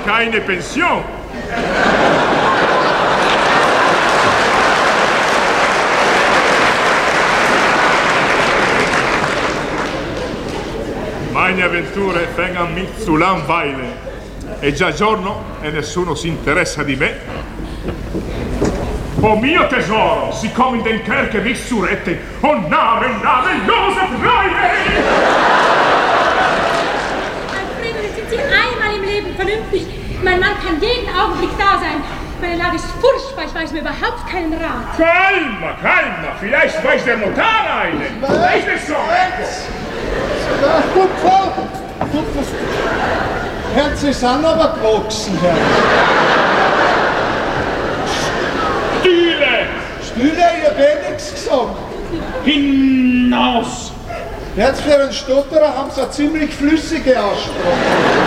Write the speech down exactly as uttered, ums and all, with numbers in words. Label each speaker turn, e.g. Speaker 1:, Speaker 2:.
Speaker 1: keine Pension. Meine avventure vengono mi zu langweilen. È già giorno e nessuno si interessa di me. Oh mio tesoro, sie kommen in den Kerker mich zu retten. Oh Name, namenlose Treue!
Speaker 2: Alfredo, jetzt sind Sie einmal im Leben vernünftig. Mein Mann kann jeden Augenblick da sein. Meine Lage ist furchtbar, ich weiß mir überhaupt keinen Rat.
Speaker 1: Calma, calma, vielleicht weiß der Notar einen. Weiß es so.
Speaker 3: Ja, gut, Frau. Gut, Herr, Sie sind aber gewachsen, Herr.
Speaker 1: Stühle!
Speaker 3: Stühle, ich hab eh nichts gesagt.
Speaker 1: Hinaus!
Speaker 3: Jetzt für einen Stotterer haben Sie eine ziemlich flüssige Aussprache.